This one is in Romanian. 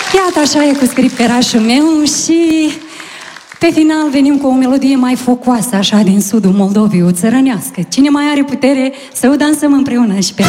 Iată, așa e cu scripterașul meu și pe final venim cu o melodie mai focoasă, așa, din sudul Moldovei, o țărănească. Cine mai are putere să o dansăm împreună și pe